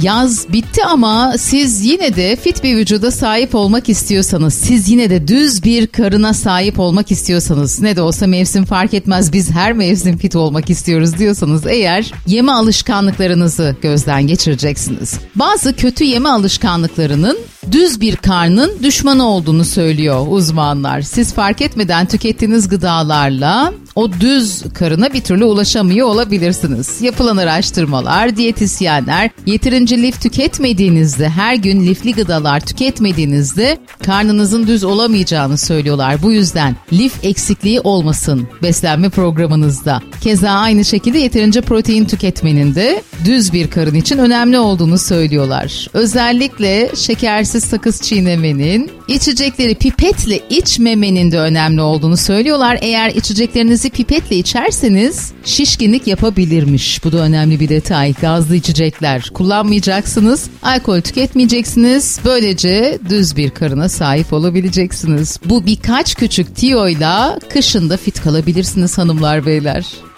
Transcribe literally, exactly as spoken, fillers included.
Yaz bitti ama siz yine de fit bir vücuda sahip olmak istiyorsanız, siz yine de düz bir karına sahip olmak istiyorsanız, ne de olsa mevsim fark etmez, biz her mevsim fit olmak istiyoruz diyorsanız eğer, yeme alışkanlıklarınızı gözden geçireceksiniz. Bazı kötü yeme alışkanlıklarının düz bir karnın düşmanı olduğunu söylüyor uzmanlar. Siz fark etmeden tükettiğiniz gıdalarla o düz karına bir türlü ulaşamıyor olabilirsiniz. Yapılan araştırmalar, diyetisyenler yeterince lif tüketmediğinizde, her gün lifli gıdalar tüketmediğinizde karnınızın düz olamayacağını söylüyorlar. Bu yüzden lif eksikliği olmasın beslenme programınızda. Keza aynı şekilde yeterince protein tüketmenin de düz bir karın için önemli olduğunu söylüyorlar. Özellikle şekersiz sakız çiğnemenin, içecekleri pipetle içmemenin de önemli olduğunu söylüyorlar. Eğer içeceklerinizi pipetle içerseniz şişkinlik yapabilirmiş. Bu da önemli bir detay. Gazlı içecekler kullanmayacaksınız, alkol tüketmeyeceksiniz. Böylece düz bir karına sahip olabileceksiniz. Bu birkaç küçük tiyoyla kışın da fit kalabilirsiniz hanımlar beyler.